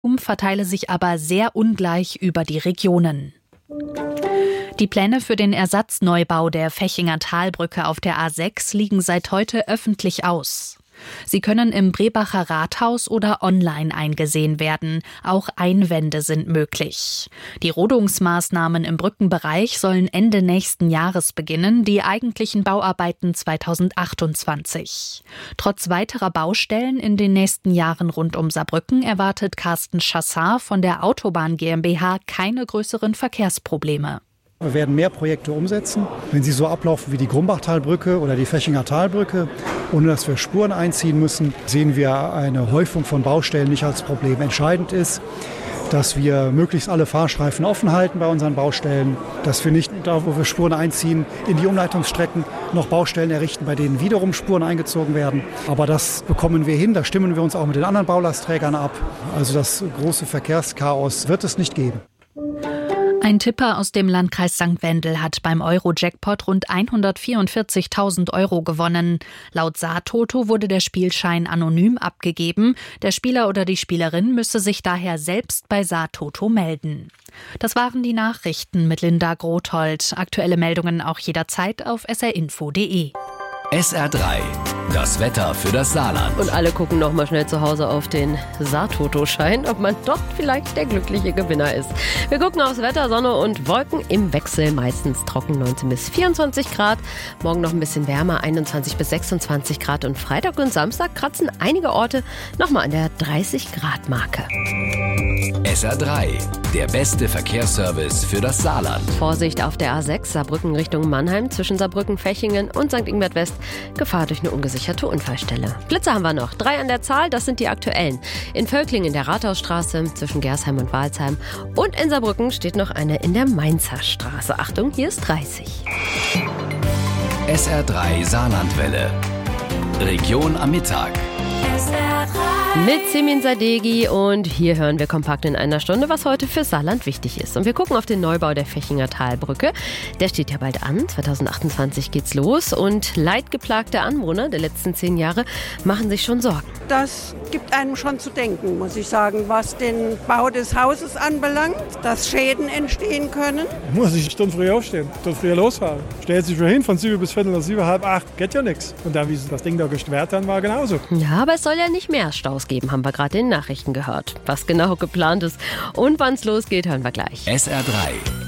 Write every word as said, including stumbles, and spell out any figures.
verteile sich aber sehr ungleich über die Regionen. Die Pläne für den Ersatzneubau der Fechinger Talbrücke auf der A sechs liegen seit heute öffentlich aus. Sie können im Brebacher Rathaus oder online eingesehen werden. Auch Einwände sind möglich. Die Rodungsmaßnahmen im Brückenbereich sollen Ende nächsten Jahres beginnen, die eigentlichen Bauarbeiten zweitausendachtundzwanzig. Trotz weiterer Baustellen in den nächsten Jahren rund um Saarbrücken erwartet Carsten Chassar von der Autobahn GmbH keine größeren Verkehrsprobleme. Wir werden mehr Projekte umsetzen. Wenn sie so ablaufen wie die Grumbachtalbrücke oder die Fechinger Talbrücke, ohne dass wir Spuren einziehen müssen, sehen wir eine Häufung von Baustellen nicht als Problem. Entscheidend ist, dass wir möglichst alle Fahrstreifen offen halten bei unseren Baustellen, dass wir nicht da, wo wir Spuren einziehen, in die Umleitungsstrecken noch Baustellen errichten, bei denen wiederum Spuren eingezogen werden. Aber das bekommen wir hin, da stimmen wir uns auch mit den anderen Baulastträgern ab. Also das große Verkehrschaos wird es nicht geben. Ein Tipper aus dem Landkreis Sankt Wendel hat beim Euro-Jackpot rund hundertvierundvierzigtausend Euro gewonnen. Laut Saartoto wurde der Spielschein anonym abgegeben. Der Spieler oder die Spielerin müsse sich daher selbst bei Saartoto melden. Das waren die Nachrichten mit Linda Grothold. Aktuelle Meldungen auch jederzeit auf s r info punkt d e. S R drei, das Wetter für das Saarland. Und alle gucken noch mal schnell zu Hause auf den Saartoto-Schein, ob man doch vielleicht der glückliche Gewinner ist. Wir gucken aufs Wetter, Sonne und Wolken im Wechsel, meistens trocken, neunzehn bis vierundzwanzig Grad. Morgen noch ein bisschen wärmer, einundzwanzig bis sechsundzwanzig Grad. Und Freitag und Samstag kratzen einige Orte noch mal an der dreißig Grad Marke. S R drei, der beste Verkehrsservice für das Saarland. Vorsicht auf der A sechs, Saarbrücken Richtung Mannheim, zwischen Saarbrücken, Fechingen und Sankt Ingbert West. Gefahr durch eine ungesicherte Unfallstelle. Blitze haben wir noch. Drei an der Zahl, das sind die aktuellen. In Völklingen in der Rathausstraße, zwischen Gersheim und Walsheim. Und in Saarbrücken steht noch eine in der Mainzer Straße. Achtung, hier ist dreißig. S R drei Saarlandwelle. Region am Mittag. S R drei. Mit Simin Sadeghi und hier hören wir kompakt in einer Stunde, was heute für Saarland wichtig ist. Und wir gucken auf den Neubau der Fechinger Talbrücke. Der steht ja bald an, zweitausendachtundzwanzig geht's los und leidgeplagte Anwohner der letzten zehn Jahre machen sich schon Sorgen. Das gibt einem schon zu denken, muss ich sagen, was den Bau des Hauses anbelangt, dass Schäden entstehen können. Muss ich eine Stunde früh aufstehen, eine Stunde früher losfahren. Stellt sich schon hin, von sieben bis viertel nach sieben, halb acht, geht ja nichts. Und dann, wie sie das Ding da gestwehrt haben, war genauso. Ja, aber es soll ja nicht mehr Staus geben, haben wir gerade in den Nachrichten gehört. Was genau geplant ist und wann es losgeht, hören wir gleich. S R drei.